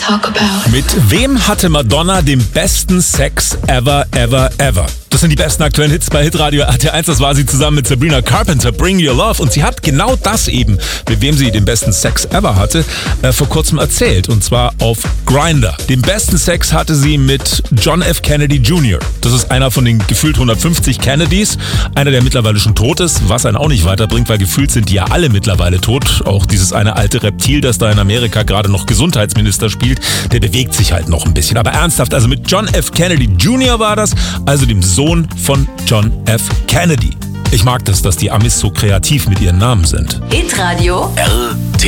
talk about. Mit wem hatte Madonna den besten Sex ever, ever, ever? Das sind die besten aktuellen Hits bei Hitradio RT1. Das war sie zusammen mit Sabrina Carpenter, Bring Your Love. Und sie hat genau das eben, mit wem sie den besten Sex ever hatte, vor kurzem erzählt. Und zwar auf Grindr. Den besten Sex hatte sie mit John F. Kennedy Jr. Das ist einer von den gefühlt 150 Kennedys. Einer, der mittlerweile schon tot ist, was einen auch nicht weiterbringt, weil gefühlt sind die ja alle mittlerweile tot. Auch dieses eine alte Reptil, das da in Amerika gerade noch Gesundheitsminister spielt, der bewegt sich halt noch ein bisschen. Aber ernsthaft, also mit John F. Kennedy Jr. war das, also dem Sohn von John F. Kennedy. Ich mag das, dass die Amis so kreativ mit ihren Namen sind. Hitradio RT